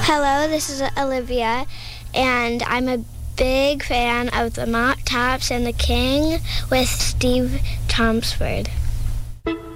Hello, this is Olivia, and I'm a big fan of the Mott Tops and the King with Steve Chelmsford.